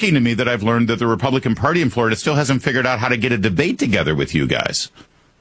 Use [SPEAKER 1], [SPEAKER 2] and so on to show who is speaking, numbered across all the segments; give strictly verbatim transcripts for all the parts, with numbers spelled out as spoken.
[SPEAKER 1] shocking to me that I've learned that the Republican Party in Florida still hasn't figured out how to get a debate together with you guys.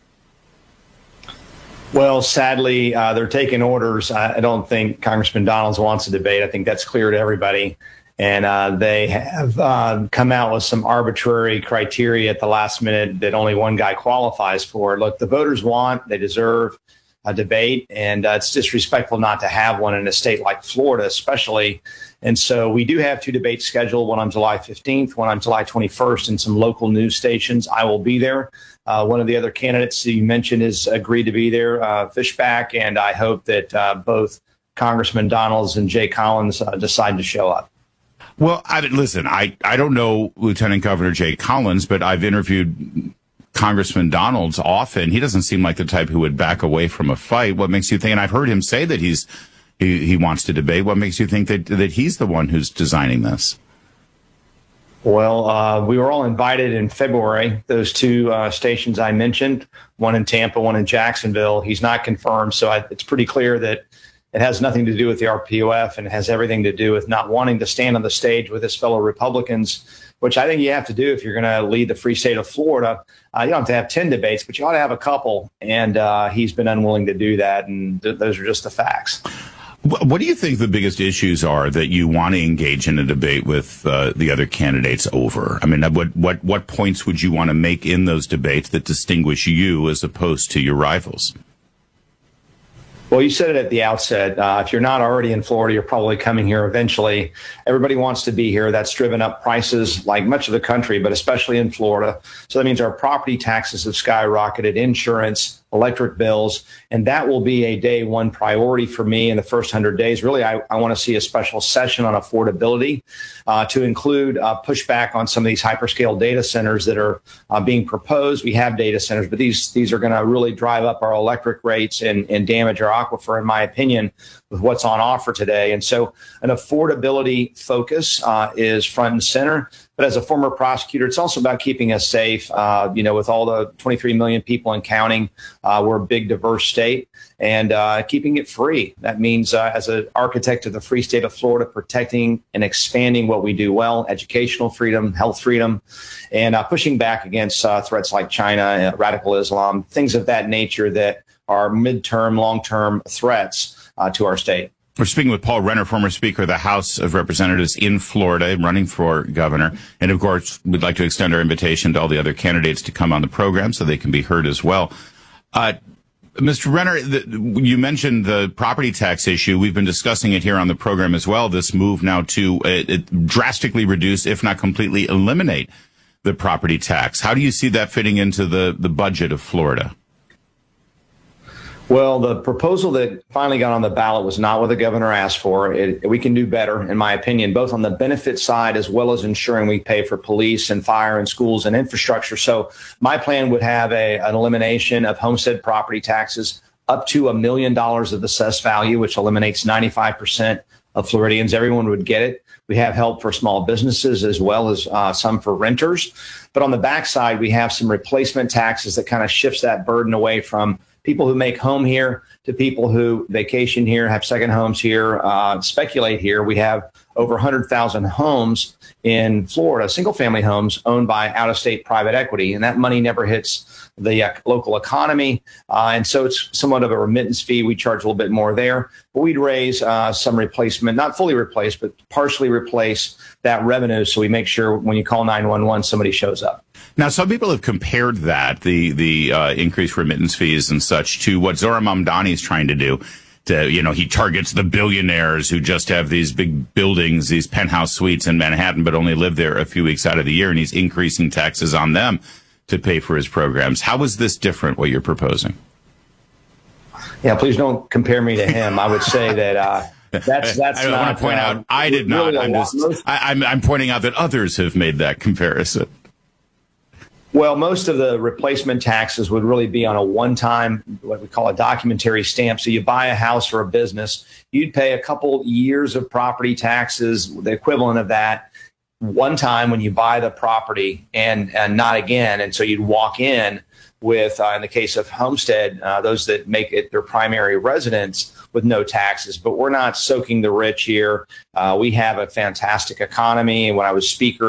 [SPEAKER 2] Well, sadly, uh, they're taking orders. I, I don't think Congressman Donalds wants a debate. I think that's clear to everybody. And uh, they have uh, come out with some arbitrary criteria at the last minute that only one guy qualifies for. Look, the voters want, they deserve a debate, and uh, it's disrespectful not to have one in a state like Florida, especially. And so we do have two debates scheduled, one on July fifteenth, one on July twenty-first, in some local news stations. I will be there. Uh, one of the other candidates you mentioned is agreed to be there, uh, Fishback, and I hope that uh, both Congressman Donalds and Jay Collins uh, decide to show up.
[SPEAKER 1] Well, I, listen, I, I don't know Lieutenant Governor Jay Collins, but I've interviewed Congressman Donalds often. He doesn't seem like the type who would back away from a fight. What makes you think, and I've heard him say that he's he, he wants to debate, what makes you think that, that he's the one who's designing this?
[SPEAKER 2] Well, uh, we were all invited in February, those two uh, stations I mentioned, one in Tampa, one in Jacksonville. He's not confirmed, so I, it's pretty clear that it has nothing to do with the R P O F, and it has everything to do with not wanting to stand on the stage with his fellow Republicans, which I think you have to do if you're going to lead the free state of Florida. Uh, you don't have to have ten debates, but you ought to have a couple, and uh, he's been unwilling to do that, and th- those are just the facts.
[SPEAKER 1] What do you think the biggest issues are that you want to engage in a debate with uh, the other candidates over? I mean, what, what, what points would you want to make in those debates that distinguish you as opposed to your rivals?
[SPEAKER 2] Well, you said it at the outset. Uh, if you're not already in Florida, you're probably coming here eventually. Everybody wants to be here. That's driven up prices like much of the country, but especially in Florida. So that means our property taxes have skyrocketed, insurance, electric bills, and that will be a day one priority for me in the first one hundred days. Really, I, I want to see a special session on affordability uh, to include uh, pushback on some of these hyperscale data centers that are uh, being proposed. We have data centers, but these these are going to really drive up our electric rates and, and damage our aquifer, in my opinion, with what's on offer today. And so an affordability focus uh, is front and center. But as a former prosecutor, it's also about keeping us safe. Uh, you know, with all the twenty-three million people and counting, uh, we're a big, diverse state, and uh, keeping it free. That means, uh, as an architect of the free state of Florida, protecting and expanding what we do well: educational freedom, health freedom, and uh, pushing back against uh, threats like China, uh, radical Islam, things of that nature that are midterm, long-term threats uh, to our state.
[SPEAKER 1] We're speaking with Paul Renner, former Speaker of the House of Representatives in Florida, running for governor. And, of course, we'd like to extend our invitation to all the other candidates to come on the program so they can be heard as well. Uh, Mister Renner, the, you mentioned the property tax issue. We've been discussing it here on the program as well, this move now to uh, it drastically reduce, if not completely eliminate, the property tax. How do you see that fitting into the, the budget of Florida?
[SPEAKER 2] Well, the proposal that finally got on the ballot was not what the governor asked for. It, we can do better, in my opinion, both on the benefit side as well as ensuring we pay for police and fire and schools and infrastructure. So my plan would have a, an elimination of homestead property taxes up to a million dollars of assessed value, which eliminates ninety-five percent of Floridians. Everyone would get it. We have help for small businesses as well as uh, some for renters. But on the backside, we have some replacement taxes that kind of shifts that burden away from people who make home here to people who vacation here, have second homes here, uh, speculate here. We have over one hundred thousand homes in Florida, single family homes owned by out-of-state private equity. And that money never hits the uh, local economy. Uh, and so it's somewhat of a remittance fee. We charge a little bit more there. But we'd raise uh, some replacement, not fully replace, but partially replace that revenue. So we make sure when you call nine one one, somebody shows up.
[SPEAKER 1] Now, some people have compared that, the the uh, increased remittance fees and such, to what Zohran Mamdani is trying to do. To, you know, he targets the billionaires who just have these big buildings, these penthouse suites in Manhattan, but only live there a few weeks out of the year, and he's increasing taxes on them to pay for his programs. How is this different, what you're proposing?
[SPEAKER 2] Yeah, please don't compare me to him. I would say that uh, that's that's.
[SPEAKER 1] I, I
[SPEAKER 2] not,
[SPEAKER 1] want to point
[SPEAKER 2] uh,
[SPEAKER 1] out I did not.
[SPEAKER 2] Really
[SPEAKER 1] I'm
[SPEAKER 2] lot,
[SPEAKER 1] just
[SPEAKER 2] most,
[SPEAKER 1] I, I'm I'm pointing out that others have made that comparison.
[SPEAKER 2] Well, most of the replacement taxes would really be on a one-time, what we call a documentary stamp. So you buy a house or a business, you'd pay a couple years of property taxes, the equivalent of that, one time when you buy the property, and, and not again. And so you'd walk in with, uh, in the case of homestead, uh, those that make it their primary residence with no taxes. But we're not soaking the rich here. Uh, we have a fantastic economy. And when I was Speaker